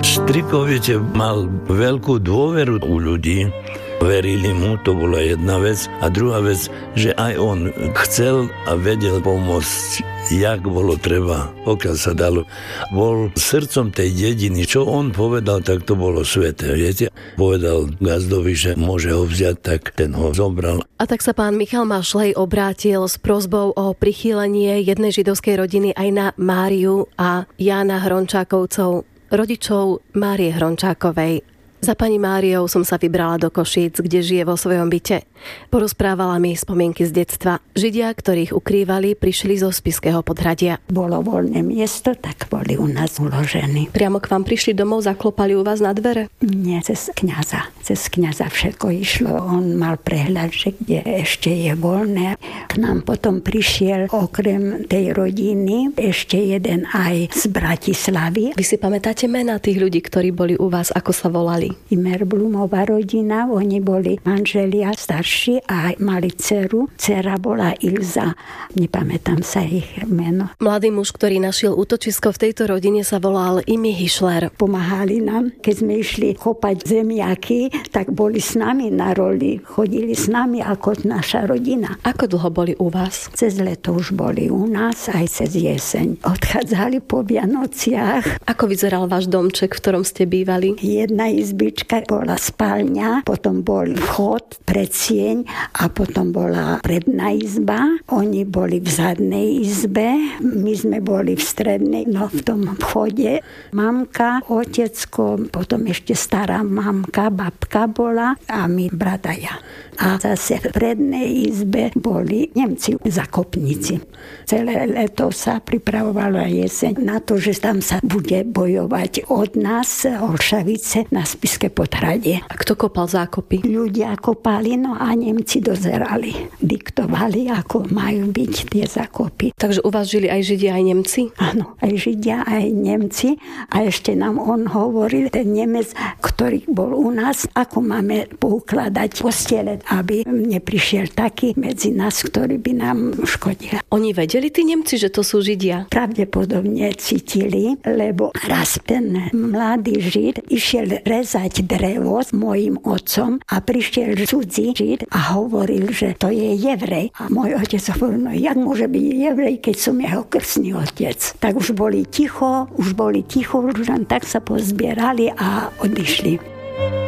Štrikov, viete, mal veľkú dôveru u ľudí. Verili mu, to bola jedna vec. A druhá vec, že aj on chcel a vedel pomôcť, jak bolo treba, pokiaľ sa dalo. Bol srdcom tej dediny. Čo on povedal, tak to bolo sveté. Viete? Povedal gazdovi, že môže ho vziať, tak ten ho zobral. A tak sa pán Michal Mašlej obrátil s prosbou o prichýlenie jednej židovskej rodiny aj na Máriu a Jána Hrončákovcov, rodičov Márie Hrončákovej. Za pani Máriou som sa vybrala do Košíc, kde žije vo svojom byte. Porozprávala mi spomienky z detstva. Židia, ktorých ukrývali, prišli zo Spišského podhradia. Bolo voľné miesto, tak boli u nás uložení. Priamo k vám prišli domov, zaklopali u vás na dvere? Nie, cez kňaza. Cez kňaza všetko išlo. On mal prehľad, že kde ešte je voľné. K nám potom prišiel okrem tej rodiny ešte jeden aj z Bratislavy. Vy si pamätáte mená tých ľudí, ktorí boli u vás, ako sa volali? Imerblumová rodina, oni boli manželia starší a mali dceru. Dcera bola Ilza, nepamätám sa ich meno. Mladý muž, ktorý našiel útočisko v tejto rodine, sa volal Imi Hišler. Pomáhali nám, keď sme išli kopať zemiaky, tak boli s nami na roli. Chodili s nami ako naša rodina. Ako dlho boli u vás? Cez leto už boli u nás, aj cez jeseň. Odchádzali po Vianociach. Ako vyzeral váš domček, v ktorom ste bývali? Jedna izbička bola spálňa, potom bol vchod, predsieň a potom bola predná izba. Oni boli v zadnej izbe, my sme boli v strednej, no v tom vchode. Mamka, otecko, potom ešte stará mamka, babka bola a my brataja. A zase v prednej izbe boli Nemci, zakopníci. Celé leto sa pripravovalo a jeseň na to, že tam sa bude bojovať od nás, Olšavice, na Spišské podhradie. A kto kopal zákopy? Ľudia kopali, no a Nemci dozerali. Diktovali, ako majú byť tie zákopy. Takže u vás žili aj Židia, aj Nemci? Áno, aj Židia, aj Nemci. A ešte nám on hovoril, ten Nemec, ktorý bol u nás, ako máme poukladať postele, aby neprišiel taký medzi nás, ktorý by nám škodil. Oni vedeli, tí Nemci, že to sú Židia? Pravdepodobne cítili, lebo raz ten mladý Žid išiel rezať drevo s mojím otcom a prišiel cudzí Žid a hovoril, že to je Jevrej. A môj otec hovoril, no jak môže byť Jevrej, keď som jeho krstný otec. Tak už boli ticho, už len tak sa pozbierali a odišli.